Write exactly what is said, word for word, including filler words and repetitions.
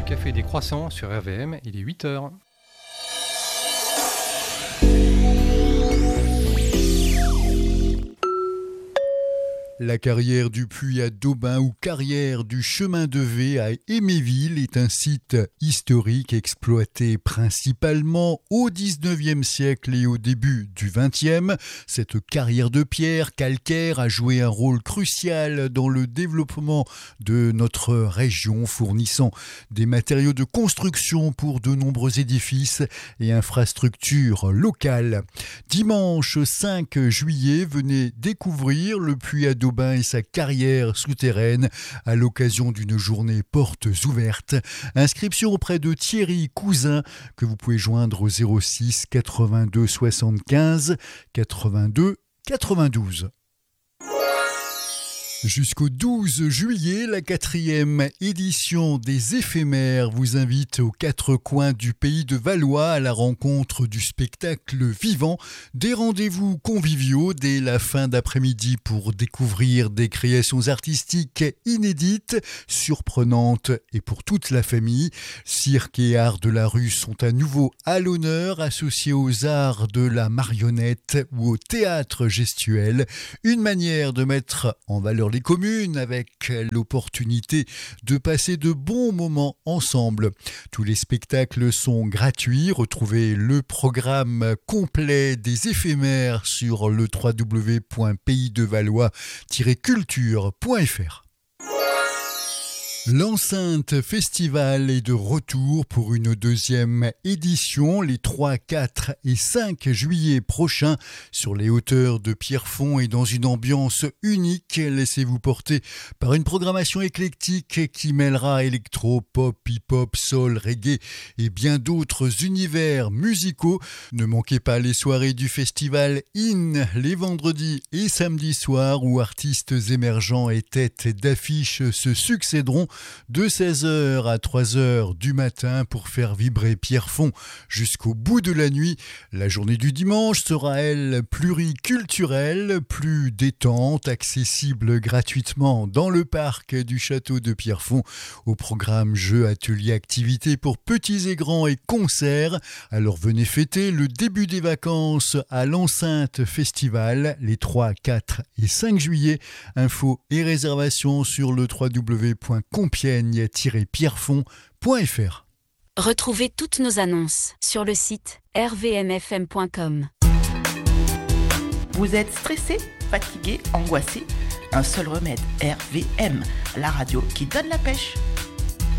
Café des Croissants sur R V M, il est huit heures. La carrière du puits à Daubin ou carrière du chemin de V à Éméville est un site historique exploité principalement au dix-neuvième siècle et au début du vingtième. Cette carrière de pierre calcaire a joué un rôle crucial dans le développement de notre région, fournissant des matériaux de construction pour de nombreux édifices et infrastructures locales. Dimanche cinq juillet, venez découvrir le puits à Daubin et sa carrière souterraine à l'occasion d'une journée portes ouvertes. Inscription auprès de Thierry Cousin que vous pouvez joindre au zéro six quatre-vingt-deux soixante-quinze quatre-vingt-deux quatre-vingt-douze. Jusqu'au douze juillet, la quatrième édition des éphémères vous invite aux quatre coins du pays de Valois à la rencontre du spectacle vivant. Des rendez-vous conviviaux dès la fin d'après-midi pour découvrir des créations artistiques inédites, surprenantes et pour toute la famille. Cirque et arts de la rue sont à nouveau à l'honneur, associés aux arts de la marionnette ou au théâtre gestuel. Une manière de mettre en valeur les communes avec l'opportunité de passer de bons moments ensemble. Tous les spectacles sont gratuits. Retrouvez le programme complet des éphémères sur le w w w point pays de valois tiret culture point f r. L'Enceinte Festival est de retour pour une deuxième édition les trois, quatre et cinq juillet prochains sur les hauteurs de Pierrefonds et dans une ambiance unique. Laissez-vous porter par une programmation éclectique qui mêlera électro, pop, hip-hop, soul, reggae et bien d'autres univers musicaux. Ne manquez pas les soirées du festival In les vendredis et samedis soirs où artistes émergents et têtes d'affiche se succéderont de seize heures à trois heures du matin pour faire vibrer Pierrefonds jusqu'au bout de la nuit. La journée du dimanche sera, elle, pluriculturelle, plus détente, accessible gratuitement dans le parc du château de Pierrefonds. Au programme jeux, ateliers, activités pour petits et grands et concerts. Alors venez fêter le début des vacances à l'Enceinte Festival les trois, quatre et cinq juillet. Infos et réservations sur le w w w point compiègne tiret pierrefonds point f r. Retrouvez toutes nos annonces sur le site r v m f m point com. Vous êtes stressé, fatigué, angoissé? Un seul remède, R V M, la radio qui donne la pêche.